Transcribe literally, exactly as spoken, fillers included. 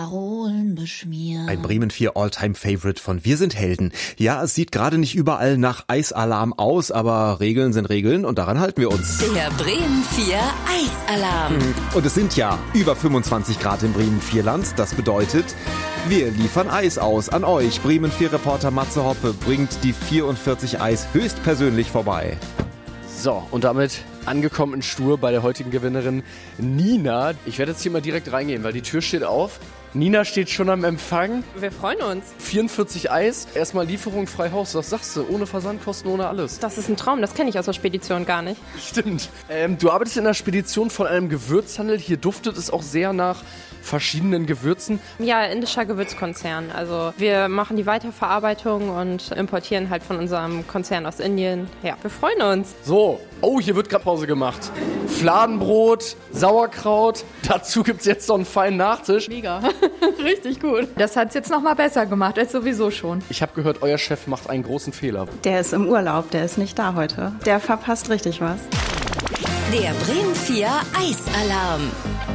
Parolen beschmieren. Ein Bremen vier All-Time-Favorite von Wir sind Helden. Ja, es sieht gerade nicht überall nach Eisalarm aus, aber Regeln sind Regeln und daran halten wir uns. Der Bremen vier Eisalarm. Und es sind ja über fünfundzwanzig Grad im Bremen vier Land. Das bedeutet, wir liefern Eis aus an euch. Bremen vier Reporter Matze Hoppe bringt die vierundvierzig Eis höchstpersönlich vorbei. So, und damit angekommen in Stur bei der heutigen Gewinnerin Nina. Ich werde jetzt hier mal direkt reingehen, weil die Tür steht auf. Nina steht schon am Empfang. Wir freuen uns. vierundvierzig Eis, erstmal Lieferung frei Haus. Was sagst du? Ohne Versandkosten, ohne alles. Das ist ein Traum, das kenne ich aus der Spedition gar nicht. Stimmt. Ähm, du arbeitest in der Spedition von einem Gewürzhandel. Hier duftet es auch sehr nach verschiedenen Gewürzen. Ja, indischer Gewürzkonzern. Also wir machen die Weiterverarbeitung und importieren halt von unserem Konzern aus Indien. Ja, wir freuen uns. So, oh, hier wird gerade Pause gemacht. Fladenbrot, Sauerkraut. Dazu gibt es jetzt so einen feinen Nachtisch. Mega. Richtig gut. Das hat es jetzt noch mal besser gemacht als sowieso schon. Ich habe gehört, euer Chef macht einen großen Fehler. Der ist im Urlaub, der ist nicht da heute. Der verpasst richtig was. Der Bremen vier Eisalarm.